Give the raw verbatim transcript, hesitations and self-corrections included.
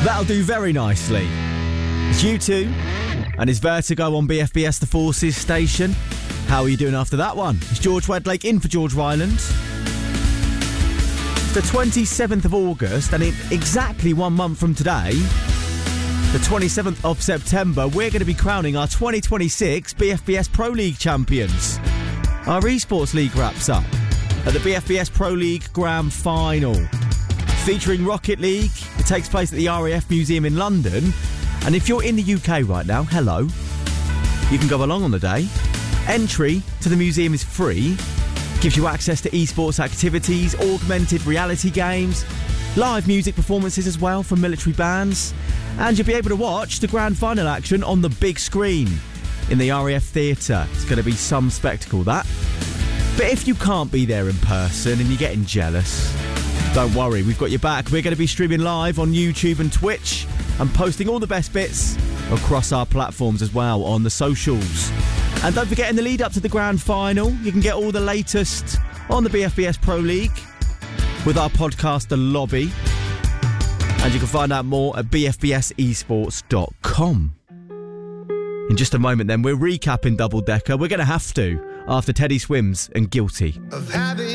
That'll do very nicely. It's U two and it's Vertigo on B F B S The Forces station. How are you doing after that one? It's George Wedlake in for George Ryland. It's the twenty-seventh of August, and in exactly one month from today, the twenty-seventh of September, we're going to be crowning our twenty twenty-six B F B S Pro League champions. Our eSports League wraps up at the B F B S Pro League Grand Final. Featuring Rocket League, it takes place at the R A F Museum in London. And if you're in the U K right now, hello, you can go along on the day. Entry to the museum is free, gives you access to eSports activities, augmented reality games, live music performances as well from military bands, and you'll be able to watch the grand final action on the big screen in the R A F Theatre. It's going to be some spectacle, that. But if you can't be there in person and you're getting jealous, don't worry, we've got your back. We're going to be streaming live on YouTube and Twitch and posting all the best bits across our platforms as well on the socials. And don't forget, in the lead up to the grand final, you can get all the latest on the B F B S Pro League with our podcast, The Lobby. And you can find out more at b f b s esports dot com. In just a moment then, we're recapping Double Decker. We're going to have to, after Teddy Swims and Guilty. Of having